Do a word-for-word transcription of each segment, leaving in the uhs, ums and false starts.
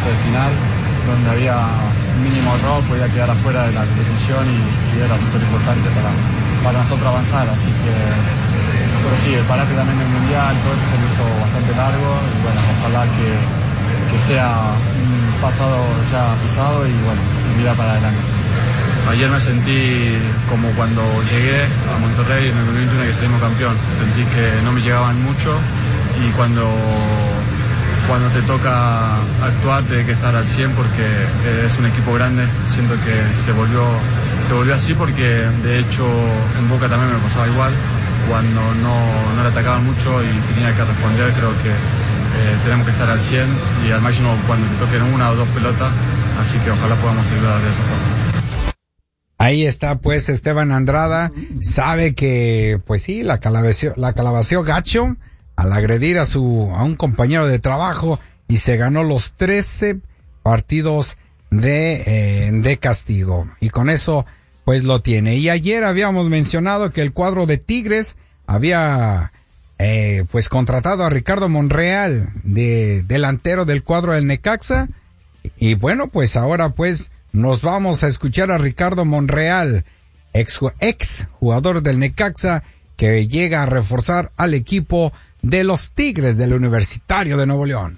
cuarto de final, donde había un mínimo error, podía quedar afuera de la competición y, y era súper importante para, para nosotros avanzar, así que, pero sí, el parate también del Mundial, todo eso se me hizo bastante largo y bueno, ojalá que, que sea un pasado ya pisado y bueno, mirar para adelante. Ayer me sentí como cuando llegué a Monterrey en el dos mil veintiuno que salimos campeón. Sentí que no me llegaban mucho y cuando, cuando te toca actuar tenés que estar al cien porque es un equipo grande. Siento que se volvió, se volvió así porque de hecho en Boca también me pasaba igual. Cuando no, no le atacaban mucho y tenía que responder, creo que eh, tenemos que estar al cien y al máximo cuando te toquen una o dos pelotas. Así que ojalá podamos ayudar de esa forma. Ahí está pues Esteban Andrada, sabe que pues sí, la calabació, la calabació gacho al agredir a su, a un compañero de trabajo y se ganó los trece partidos de, eh, de castigo. Y con eso pues lo tiene. Y ayer habíamos mencionado que el cuadro de Tigres había eh, pues contratado a Ricardo Monreal, de delantero del cuadro del Necaxa. Y bueno, pues ahora pues nos vamos a escuchar a Ricardo Monreal, ex, ex jugador del Necaxa, que llega a reforzar al equipo de los Tigres del Universitario de Nuevo León.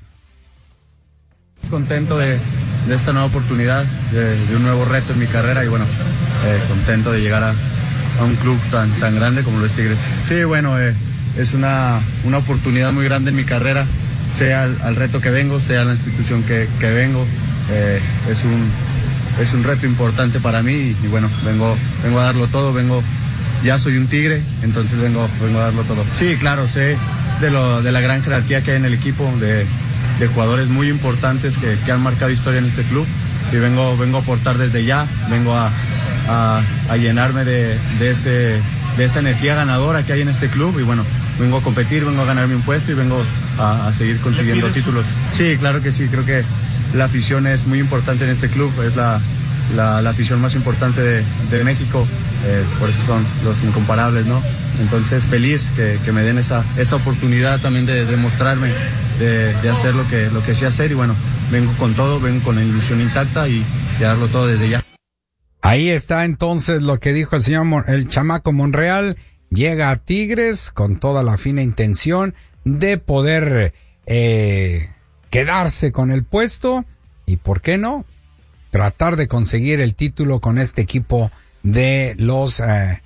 Contento de, de esta nueva oportunidad, de, de un nuevo reto en mi carrera y bueno, eh, contento de llegar a, a un club tan, tan grande como los Tigres. Sí, bueno, eh, es una, una oportunidad muy grande en mi carrera, sea al, al reto que vengo, sea la institución que, que vengo, eh, es un... Es un reto importante para mí y, y bueno, vengo, vengo a darlo todo, vengo, ya soy un tigre, entonces vengo, vengo a darlo todo. Sí, claro, sé de, lo, de la gran jerarquía que hay en el equipo, de, de jugadores muy importantes que, que han marcado historia en este club y vengo, vengo a aportar desde ya, vengo a, a, a llenarme de, de, ese, de esa energía ganadora que hay en este club y bueno, vengo a competir, vengo a ganarme un puesto y vengo a, a seguir consiguiendo títulos. Sí, claro que sí, creo que la afición es muy importante en este club, es la, la, la afición más importante de, de México, eh, por eso son los incomparables, ¿no? Entonces feliz que, que me den esa, esa oportunidad también de demostrarme, de, de hacer lo que, lo que sé hacer y bueno, vengo con todo, vengo con la ilusión intacta y, y a darlo todo desde ya. Ahí está entonces lo que dijo el señor, Mon, el chamaco Monreal, llega a Tigres con toda la fina intención de poder eh, quedarse con el puesto y, ¿por qué no?, tratar de conseguir el título con este equipo de los eh,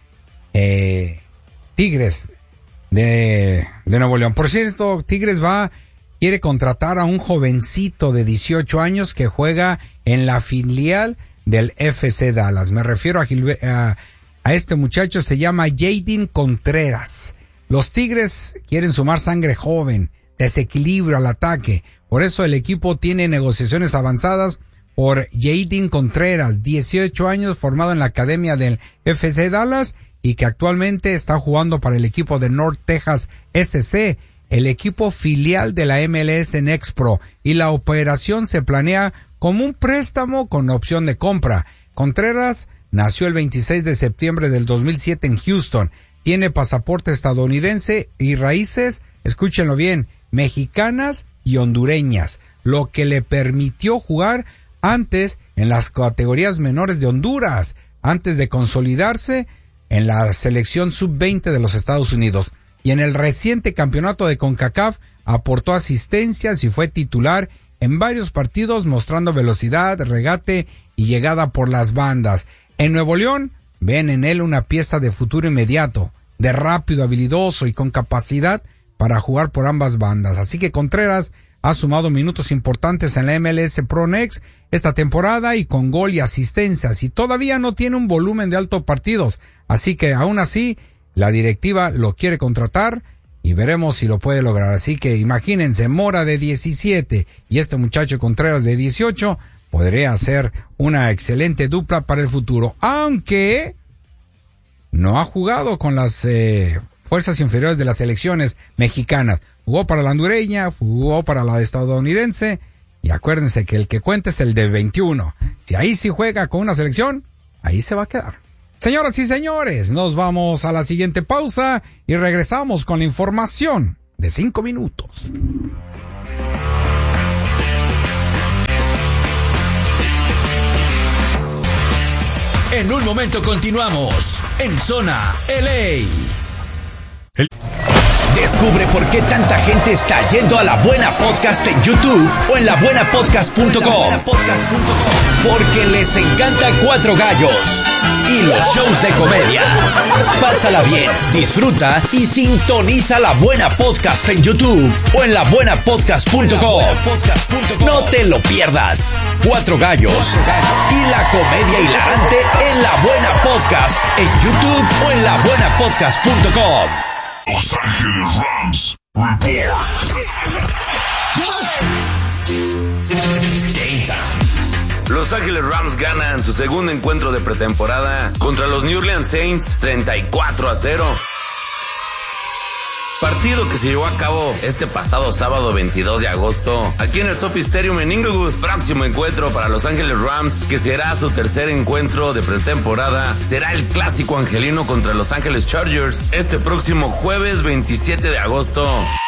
eh, Tigres de, de Nuevo León. Por cierto, Tigres va, quiere contratar a un jovencito de dieciocho años que juega en la filial del F C Dallas. Me refiero a, Gilbe- a, a este muchacho, se llama Jaden Contreras. Los Tigres quieren sumar sangre joven, desequilibrio al ataque. Por eso el equipo tiene negociaciones avanzadas por Jaden Contreras, dieciocho años, formado en la academia del F C Dallas y que actualmente está jugando para el equipo de North Texas S C, el equipo filial de la M L S Next Pro, y la operación se planea como un préstamo con opción de compra. Contreras nació el veintiséis de septiembre del dos mil siete en Houston, tiene pasaporte estadounidense y raíces, escúchenlo bien, mexicanas y hondureñas, lo que le permitió jugar antes en las categorías menores de Honduras, antes de consolidarse en la selección sub veinte de los Estados Unidos. Y en el reciente campeonato de CONCACAF aportó asistencias y fue titular en varios partidos, mostrando velocidad, regate y llegada por las bandas. En Nuevo León ven en él una pieza de futuro inmediato, de rápido, habilidoso y con capacidad para jugar por ambas bandas. Así que Contreras ha sumado minutos importantes en la M L S Pro Next esta temporada y con gol y asistencias, y todavía no tiene un volumen de altos partidos. Así que aún así la directiva lo quiere contratar y veremos si lo puede lograr. Así que imagínense, Mora de diecisiete y este muchacho Contreras de dieciocho, podría ser una excelente dupla para el futuro, aunque no ha jugado con las eh, fuerzas inferiores de las selecciones mexicanas. Jugó para la hondureña, jugó para la estadounidense, y acuérdense que el que cuenta es el de veintiuno. Si ahí sí juega con una selección, ahí se va a quedar. Señoras y señores, nos vamos a la siguiente pausa y regresamos con la información de cinco minutos. En un momento continuamos en Zona L A. El... Descubre por qué tanta gente está yendo a La Buena Podcast en YouTube o en la buena podcast punto com. Porque les encanta Cuatro Gallos y los shows de comedia. Pásala bien, disfruta y sintoniza La Buena Podcast en YouTube o en la buena podcast punto com. No te lo pierdas. Cuatro Gallos y la comedia hilarante en La Buena Podcast en YouTube o en la buena podcast punto com. Los Ángeles Rams Report. Los Ángeles Rams ganan su segundo encuentro de pretemporada contra los New Orleans Saints treinta y cuatro a cero. Partido que se llevó a cabo este pasado sábado veintidós de agosto aquí en el SoFi Stadium en Inglewood. Próximo encuentro para Los Ángeles Rams, que será su tercer encuentro de pretemporada, será el clásico angelino contra Los Ángeles Chargers este próximo jueves veintisiete de agosto.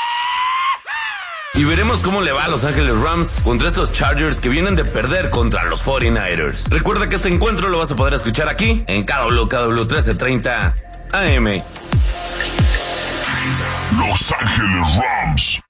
Y veremos cómo le va a Los Ángeles Rams contra estos Chargers que vienen de perder contra los cuarenta y nueve ers. Recuerda que este encuentro lo vas a poder escuchar aquí en K W K W trece treinta A M. Los Ángeles Rams.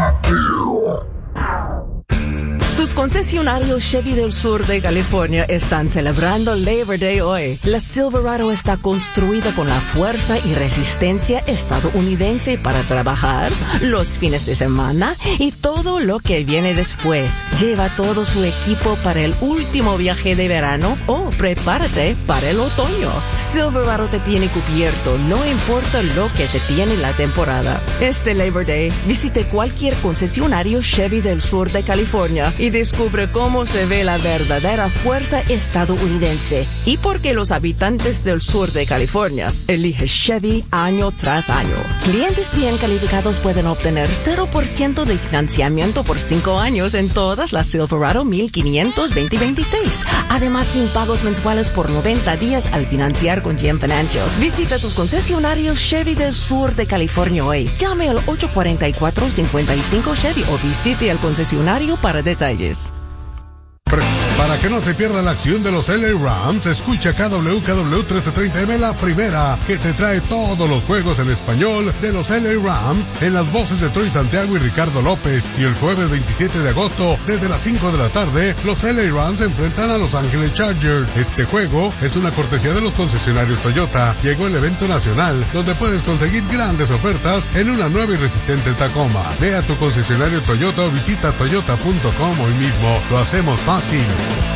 Sus concesionarios Chevy del sur de California están celebrando Labor Day hoy. La Silverado está construida con la fuerza y resistencia estadounidense para trabajar los fines de semana y todo lo que viene después. Lleva todo su equipo para el último viaje de verano o prepárate para el otoño. Silverado te tiene cubierto, no importa lo que te tiene la temporada. Este Labor Day, visite cualquier concesionario Chevy del sur de California y descubre cómo se ve la verdadera fuerza estadounidense y por qué los habitantes del sur de California eligen Chevy año tras año. Clientes bien calificados pueden obtener cero por ciento de financiamiento por cinco años en todas las Silverado mil quinientos veinte veintiséis. Además, sin pagos mensuales por noventa días al financiar con G M Financial. Visita tus concesionarios Chevy del sur de California hoy. Llame al ocho cuatro cuatro, cinco cinco Chevy o visite el concesionario para detalles. Para que no te pierdas la acción de los L A Rams, escucha K W K W trece treinta M, la primera, que te trae todos los juegos en español de los L A Rams en las voces de Troy Santiago y Ricardo López. Y el jueves veintisiete de agosto, desde las cinco de la tarde, los L A Rams se enfrentan a Los Ángeles Chargers. Este juego es una cortesía de los concesionarios Toyota. Llegó el evento nacional, donde puedes conseguir grandes ofertas en una nueva y resistente Tacoma. Ve a tu concesionario Toyota o visita toyota punto com hoy mismo. Lo hacemos fácil.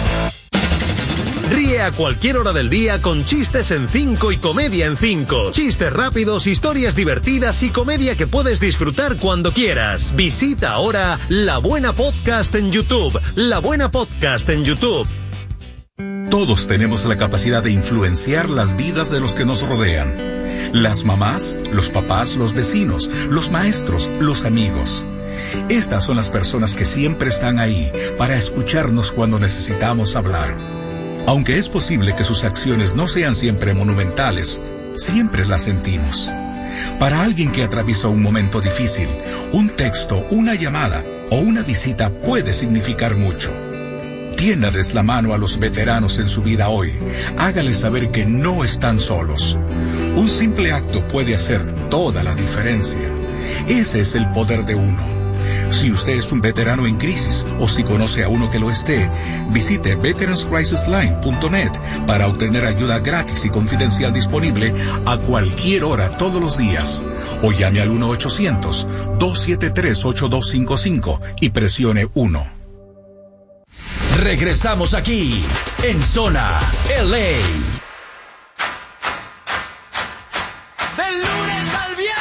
Ríe a cualquier hora del día con chistes en cinco y comedia en cinco. Chistes rápidos, historias divertidas y comedia que puedes disfrutar cuando quieras. Visita ahora La Buena Podcast en YouTube. La Buena Podcast en YouTube. Todos tenemos la capacidad de influenciar las vidas de los que nos rodean. Las mamás, los papás, los vecinos, los maestros, los amigos. Estas son las personas que siempre están ahí para escucharnos cuando necesitamos hablar. Aunque es posible que sus acciones no sean siempre monumentales, siempre las sentimos. Para alguien que atraviesa un momento difícil, un texto, una llamada o una visita puede significar mucho. Tiéndales la mano a los veteranos en su vida hoy. Hágales saber que no están solos. Un simple acto puede hacer toda la diferencia. Ese es el poder de uno. Si usted es un veterano en crisis o si conoce a uno que lo esté, visite veterans crisis line punto net para obtener ayuda gratis y confidencial disponible a cualquier hora todos los días. O llame al uno ochocientos, dos siete tres, ocho dos cinco cinco y presione uno. Regresamos aquí en Zona L A. Del lunes al viernes.